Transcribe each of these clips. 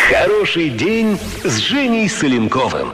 Хороший день с Женей Соленковым.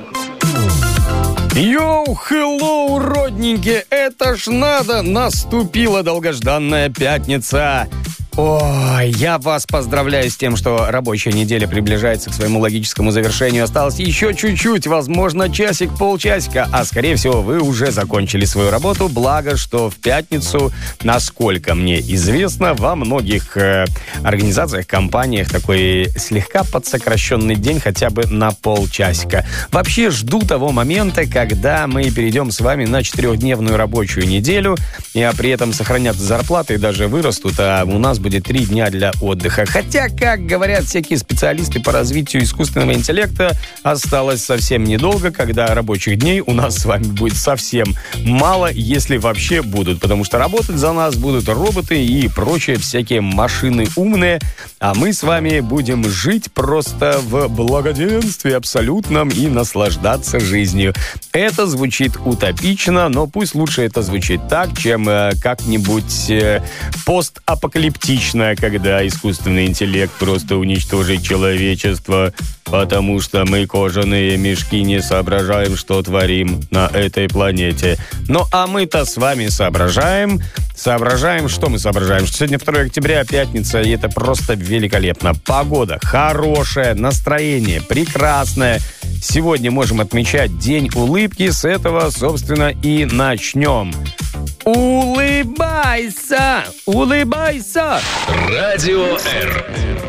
Йоу, хеллоу, родненькие, это ж надо, наступила долгожданная пятница. Ой, я вас поздравляю с тем, что рабочая неделя приближается к своему логическому завершению. Осталось еще чуть-чуть, возможно, часик, полчасика, а скорее всего вы уже закончили свою работу. Благо, что в пятницу, насколько мне известно, во многих организациях, компаниях такой слегка подсокращенный день хотя бы на полчасика. Вообще жду того момента, когда мы перейдем с вами на 4-дневную рабочую неделю, и при этом сохранятся зарплаты и даже вырастут, а у нас будет 3 дня для отдыха. Хотя, как говорят всякие специалисты по развитию искусственного интеллекта, осталось совсем недолго, когда рабочих дней у нас с вами будет совсем мало, если вообще будут. Потому что работать за нас будут роботы и прочие всякие машины умные, а мы с вами будем жить просто в благоденствии абсолютном и наслаждаться жизнью. Это звучит утопично, но пусть лучше это звучит так, чем как-нибудь постапокалиптично, когда искусственный интеллект просто уничтожит человечество, потому что мы, кожаные мешки, не соображаем, что творим на этой планете. Ну, а мы-то с вами соображаем. Что мы соображаем? Что сегодня 2 октября, пятница, и это просто великолепно. Погода хорошая, настроение прекрасное. Сегодня можем отмечать День улыбки. С этого, собственно, и начнем. Улыбайся! Улыбайся! Радио Р.